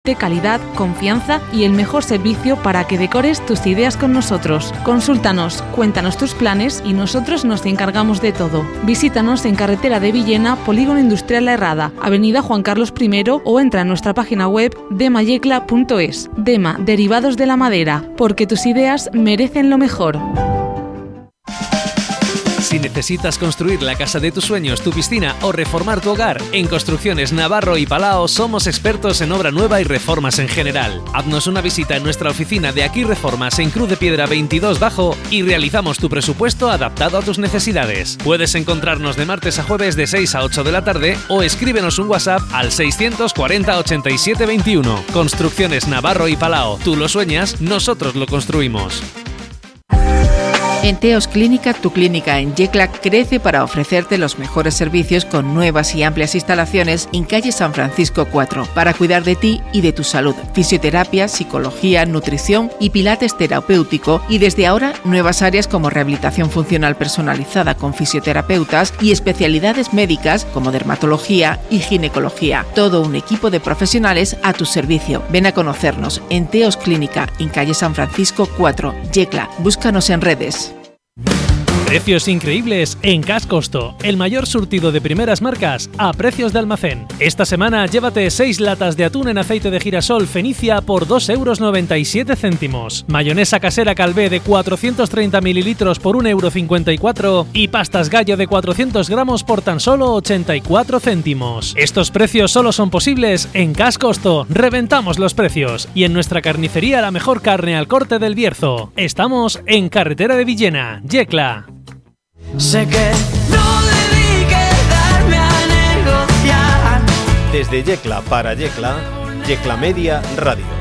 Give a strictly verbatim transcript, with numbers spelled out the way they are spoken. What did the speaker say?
De calidad, confianza y el mejor servicio para que decores tus ideas con nosotros. Consúltanos, cuéntanos tus planes y nosotros nos encargamos de todo. Visítanos en Carretera de Villena, Polígono Industrial La Herrada, Avenida Juan Carlos primero o entra en nuestra página web dema yecla punto es. Dema, derivados de la madera, porque tus ideas merecen lo mejor. Si necesitas construir la casa de tus sueños, tu piscina o reformar tu hogar, en Construcciones Navarro y Palao somos expertos en obra nueva y reformas en general. Haznos una visita en nuestra oficina de Aquí Reformas en Cruz de Piedra veintidós Bajo y realizamos tu presupuesto adaptado a tus necesidades. Puedes encontrarnos de martes a jueves de seis a ocho de la tarde o escríbenos un WhatsApp al seiscientos cuarenta ochenta y siete veintiuno. Construcciones Navarro y Palao. Tú lo sueñas, nosotros lo construimos. En Teos Clínica, tu clínica en Yecla crece para ofrecerte los mejores servicios con nuevas y amplias instalaciones en calle San Francisco cuatro para cuidar de ti y de tu salud. Fisioterapia, psicología, nutrición y pilates terapéutico y desde ahora nuevas áreas como rehabilitación funcional personalizada con fisioterapeutas y especialidades médicas como dermatología y ginecología. Todo un equipo de profesionales a tu servicio. Ven a conocernos en Teos Clínica en calle San Francisco cuatro, Yecla. Búscanos en redes. Precios increíbles en Cash Costo, el mayor surtido de primeras marcas a precios de almacén. Esta semana llévate seis latas de atún en aceite de girasol Fenicia por dos euros noventa y siete céntimos. Mayonesa casera Calvé de cuatrocientos treinta mililitros por un euro cincuenta y cuatro y pastas Gallo de cuatrocientos gramos por tan solo ochenta y cuatro céntimos. Estos precios solo son posibles en Cash Costo. Reventamos los precios y en nuestra carnicería la mejor carne al corte del Bierzo. Estamos en Carretera de Villena, Yecla. Sé que no debí quedarme a negociar. Desde Yecla para Yecla, Yecla Media Radio.